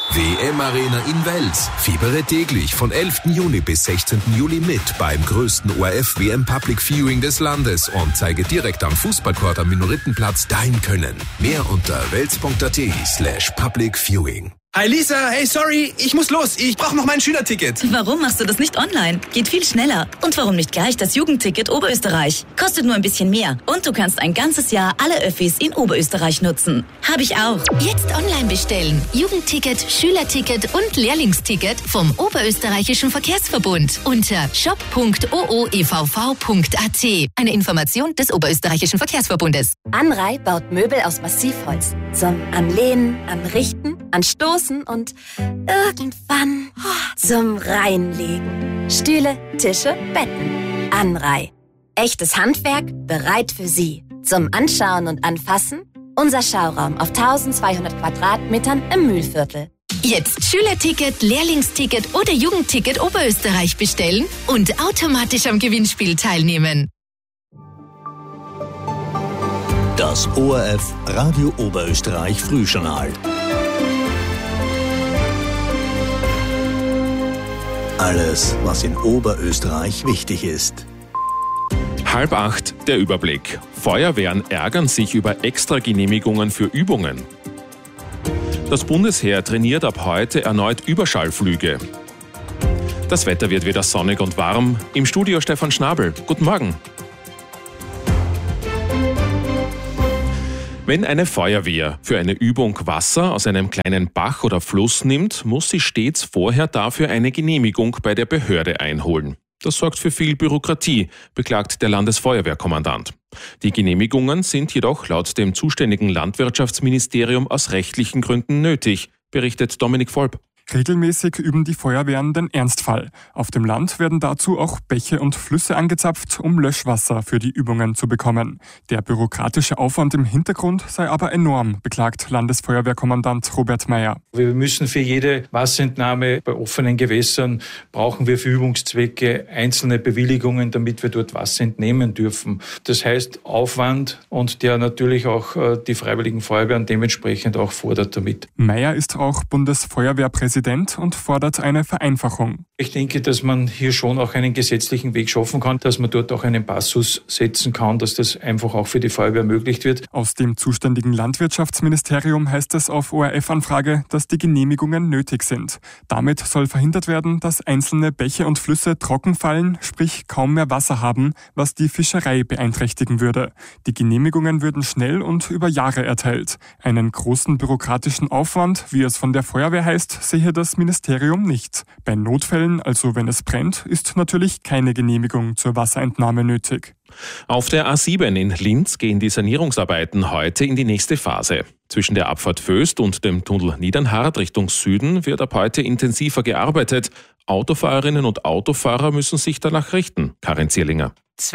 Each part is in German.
WM Arena in Wels. Fiebere täglich von 11. Juni bis 16. Juli mit beim größten ORF-WM Public Viewing des Landes und zeige direkt am Fußballcourt am Minorittenplatz dein Können. Mehr unter wels.at/Public Viewing. Hi Lisa, hey sorry, ich muss los. Ich brauche noch mein Schülerticket. Warum machst du das nicht online? Geht viel schneller. Und warum nicht gleich das Jugendticket Oberösterreich? Kostet nur ein bisschen mehr. Und du kannst ein ganzes Jahr alle Öffis in Oberösterreich nutzen. Hab ich auch. Jetzt online bestellen. Jugendticket, Schülerticket und Lehrlingsticket vom Oberösterreichischen Verkehrsverbund unter shop.ooevv.at. Eine Information des Oberösterreichischen Verkehrsverbundes. Anrei baut Möbel aus Massivholz. Zum Anlehnen, Anrichten, Anstoßen und irgendwann zum Reinlegen. Stühle, Tische, Betten. Anrei. Echtes Handwerk bereit für Sie. Zum Anschauen und Anfassen unser Schauraum auf 1200 Quadratmetern im Mühlviertel. Jetzt Schülerticket, Lehrlingsticket oder Jugendticket Oberösterreich bestellen und automatisch am Gewinnspiel teilnehmen. Das ORF Radio Oberösterreich Frühjournal. Alles, was in Oberösterreich wichtig ist. 7:30 der Überblick. Feuerwehren ärgern sich über Extragenehmigungen für Übungen. Das Bundesheer trainiert ab heute erneut Überschallflüge. Das Wetter wird wieder sonnig und warm. Im Studio Stefan Schnabel. Guten Morgen. Wenn eine Feuerwehr für eine Übung Wasser aus einem kleinen Bach oder Fluss nimmt, muss sie stets vorher dafür eine Genehmigung bei der Behörde einholen. Das sorgt für viel Bürokratie, beklagt der Landesfeuerwehrkommandant. Die Genehmigungen sind jedoch laut dem zuständigen Landwirtschaftsministerium aus rechtlichen Gründen nötig, berichtet Dominik Volp. Regelmäßig üben die Feuerwehren den Ernstfall. Auf dem Land werden dazu auch Bäche und Flüsse angezapft, um Löschwasser für die Übungen zu bekommen. Der bürokratische Aufwand im Hintergrund sei aber enorm, beklagt Landesfeuerwehrkommandant Robert Meyer. Wir müssen für jede Wasserentnahme bei offenen Gewässern, brauchen wir für Übungszwecke einzelne Bewilligungen, damit wir dort Wasser entnehmen dürfen. Das heißt Aufwand und der natürlich auch die Freiwilligen Feuerwehren dementsprechend auch fordert damit. Meyer ist auch Bundesfeuerwehrpräsident und fordert eine Vereinfachung. Ich denke, dass man hier schon auch einen gesetzlichen Weg schaffen kann, dass man dort auch einen Passus setzen kann, dass das einfach auch für die Feuerwehr ermöglicht wird. Aus dem zuständigen Landwirtschaftsministerium heißt es auf ORF-Anfrage, dass die Genehmigungen nötig sind. Damit soll verhindert werden, dass einzelne Bäche und Flüsse trocken fallen, sprich kaum mehr Wasser haben, was die Fischerei beeinträchtigen würde. Die Genehmigungen würden schnell und über Jahre erteilt. Einen großen bürokratischen Aufwand, wie es von der Feuerwehr heißt, sehe das Ministerium nicht. Bei Notfällen, also wenn es brennt, ist natürlich keine Genehmigung zur Wasserentnahme nötig. Auf der A7 in Linz gehen die Sanierungsarbeiten heute in die nächste Phase. Zwischen der Abfahrt Föst und dem Tunnel Niedernhardt Richtung Süden wird ab heute intensiver gearbeitet. Autofahrerinnen und Autofahrer müssen sich danach richten. Karin Zierlinger.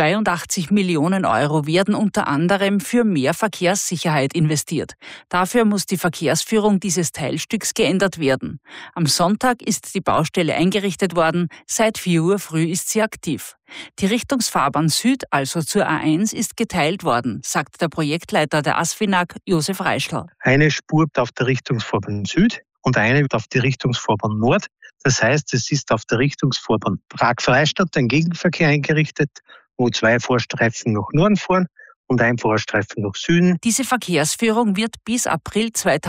82 Millionen Euro werden unter anderem für mehr Verkehrssicherheit investiert. Dafür muss die Verkehrsführung dieses Teilstücks geändert werden. Am Sonntag ist die Baustelle eingerichtet worden. Seit 4 Uhr früh ist sie aktiv. Die Richtungsfahrbahn Süd, also zur A1, ist geteilt worden, sagt der Projektleiter der ASFINAG, Josef Reischl. Eine Spur auf der Richtungsfahrbahn Süd und eine auf die Richtungsfahrbahn Nord. Das heißt, es ist auf der Richtungsfahrbahn Prag-Freistadt ein Gegenverkehr eingerichtet, wo 2 Vorstreifen nach Norden fahren und ein Vorstreifen nach Süden. Diese Verkehrsführung wird bis April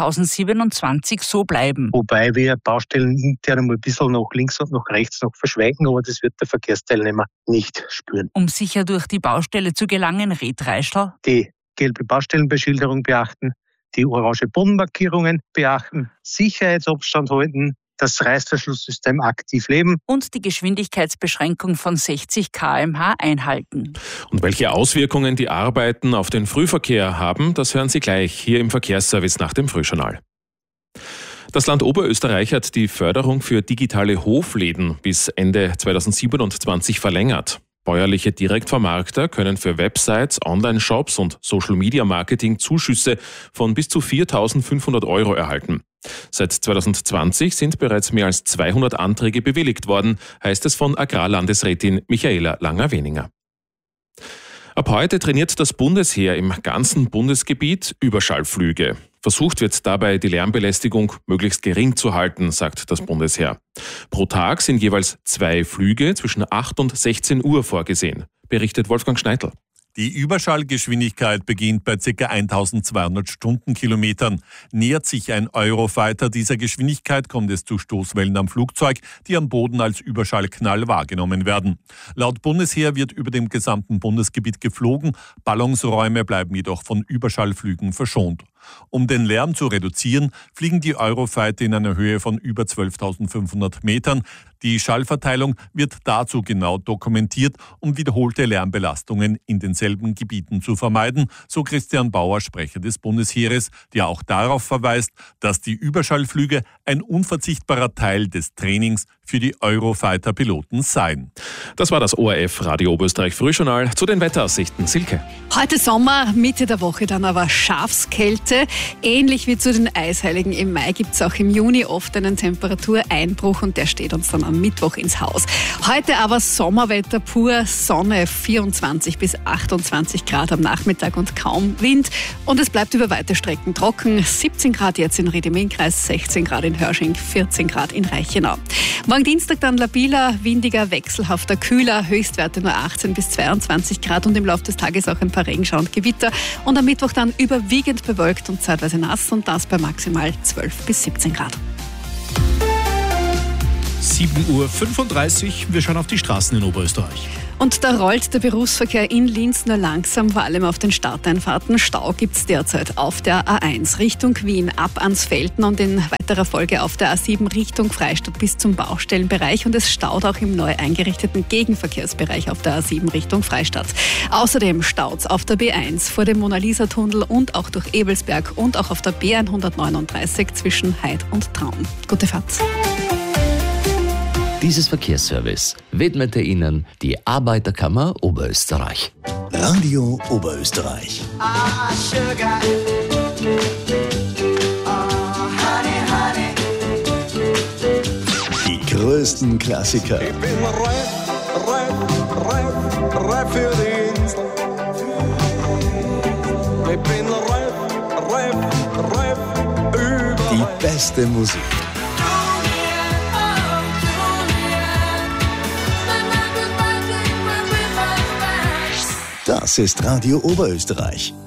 2027 so bleiben. Wobei wir Baustellen intern mal ein bisschen nach links und nach rechts noch verschweigen, aber das wird der Verkehrsteilnehmer nicht spüren. Um sicher durch die Baustelle zu gelangen, rät Reischl: Die gelbe Baustellenbeschilderung beachten, die orange Bodenmarkierungen beachten, Sicherheitsabstand halten, das Reißverschlusssystem aktiv leben und die Geschwindigkeitsbeschränkung von 60 km/h einhalten. Und welche Auswirkungen die Arbeiten auf den Frühverkehr haben, das hören Sie gleich hier im Verkehrsservice nach dem Frühjournal. Das Land Oberösterreich hat die Förderung für digitale Hofläden bis Ende 2027 verlängert. Bäuerliche Direktvermarkter können für Websites, Online-Shops und Social-Media-Marketing Zuschüsse von bis zu 4.500 € erhalten. Seit 2020 sind bereits mehr als 200 Anträge bewilligt worden, heißt es von Agrarlandesrätin Michaela Langer-Weninger. Ab heute trainiert das Bundesheer im ganzen Bundesgebiet Überschallflüge. Versucht wird dabei, die Lärmbelästigung möglichst gering zu halten, sagt das Bundesheer. Pro Tag sind jeweils 2 Flüge zwischen 8 und 16 Uhr vorgesehen, berichtet Wolfgang Schneidl. Die Überschallgeschwindigkeit beginnt bei ca. 1200 Stundenkilometern. Nähert sich ein Eurofighter dieser Geschwindigkeit, kommt es zu Stoßwellen am Flugzeug, die am Boden als Überschallknall wahrgenommen werden. Laut Bundesheer wird über dem gesamten Bundesgebiet geflogen, Ballungsräume bleiben jedoch von Überschallflügen verschont. Um den Lärm zu reduzieren, fliegen die Eurofighter in einer Höhe von über 12.500 Metern. Die Schallverteilung wird dazu genau dokumentiert, um wiederholte Lärmbelastungen in denselben Gebieten zu vermeiden, so Christian Bauer, Sprecher des Bundesheeres, der auch darauf verweist, dass die Überschallflüge ein unverzichtbarer Teil des Trainings für die Eurofighter-Piloten seien. Das war das ORF Radio Oberösterreich Frühjournal. Zu den Wetteraussichten, Silke. Heute Sommer, Mitte der Woche dann aber Schafskälte. Ähnlich wie zu den Eisheiligen im Mai gibt es auch im Juni oft einen Temperatureinbruch und der steht uns dann am Mittwoch ins Haus. Heute aber Sommerwetter pur, Sonne 24 bis 28 Grad am Nachmittag und kaum Wind. Und es bleibt über weite Strecken trocken. 17 Grad jetzt in Ried im Innkreis, 16 Grad in Hörsching, 14 Grad in Reichenau. Morgen Dienstag dann labiler, windiger, wechselhafter, kühler, Höchstwerte nur 18 bis 22 Grad und im Laufe des Tages auch ein paar Regenschauer und Gewitter. Und am Mittwoch dann überwiegend bewölkt und zeitweise nass und das bei maximal 12 bis 17 Grad. 7:35 Uhr, wir schauen auf die Straßen in Oberösterreich. Und da rollt der Berufsverkehr in Linz nur langsam, vor allem auf den Starteinfahrten. Stau gibt es derzeit auf der A1 Richtung Wien ab ans Felden und in weiterer Folge auf der A7 Richtung Freistadt bis zum Baustellenbereich. Und es staut auch im neu eingerichteten Gegenverkehrsbereich auf der A7 Richtung Freistadt. Außerdem staut es auf der B1 vor dem Mona-Lisa-Tunnel und auch durch Ebelsberg und auch auf der B139 zwischen Heid und Traun. Gute Fahrt. Dieses Verkehrsservice widmete Ihnen die Arbeiterkammer Oberösterreich. Radio Oberösterreich. Die größten Klassiker. Ich bin reif für die Insel. Ich bin reif über die beste Musik. Das ist Radio Oberösterreich.